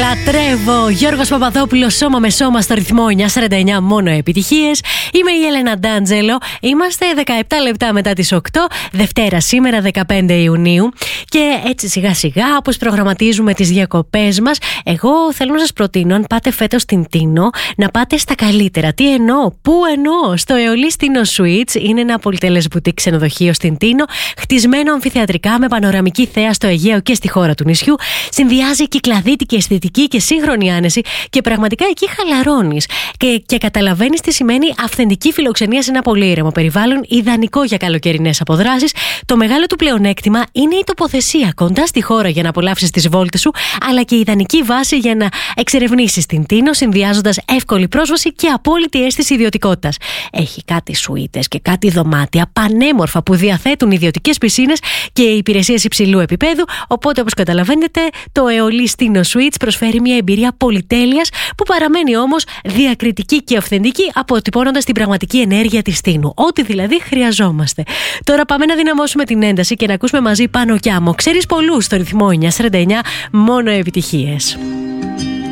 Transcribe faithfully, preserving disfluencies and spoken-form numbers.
Λατρεύω. Γιώργος Παπαδόπουλος, σώμα με σώμα στο ρυθμό εννιά σαράντα εννιά, μόνο επιτυχίες. Είμαι η Έλενα Ντάντζελο. Είμαστε δεκαεπτά λεπτά μετά τις οκτώ, Δευτέρα σήμερα δεκαπέντε Ιουνίου. Και έτσι σιγά σιγά, όπως προγραμματίζουμε τις διακοπές μας, εγώ θέλω να σας προτείνω, αν πάτε φέτος στην Τίνο, να πάτε στα καλύτερα. Τι εννοώ, πού εννοώ? Στο Αεολής Τίνο Suites. Είναι ένα πολυτελές μπουτίκ ξενοδοχείο στην Τίνο, χτισμένο αμφιθεατρικά με πανοραμική θέα στο Αιγαίο και στη χώρα του νησιού. Συνδυάζει κυκλαδίτικη αισθητική και σύγχρονη άνεση και πραγματικά εκεί χαλαρώνεις και, και καταλαβαίνεις τι σημαίνει αυθεντική φιλοξενία σε ένα πολύ ήρεμο περιβάλλον, ιδανικό για καλοκαιρινές αποδράσεις. Το μεγάλο του πλεονέκτημα είναι η τοποθεσία κοντά στη χώρα για να απολαύσεις τις βόλτες σου, αλλά και ιδανική βάση για να εξερευνήσεις την Τίνο, συνδυάζοντας εύκολη πρόσβαση και απόλυτη αίσθηση ιδιωτικότητας. Έχει κάτι σουίτες και κάτι δωμάτια πανέμορφα που διαθέτουν ιδιωτικές πισίνες και υπηρεσίες υψηλού επίπεδου. Οπότε, όπως καταλαβαίνετε, το Αεολής Τίνο Suites προσφέρει μια εμπειρία πολυτέλειας που παραμένει όμως διακριτική και αυθεντική, αποτυπώνοντας την πραγματική ενέργεια της Τίνου. Ό,τι δηλαδή χρειαζόμαστε. Τώρα πάμε να δυναμώσουμε την ένταση και να ακούσουμε μαζί Πάνω κι Άμμο. Ξέρεις πολλούς στο ρυθμό εννιά σαράντα εννιά, μόνο επιτυχίες.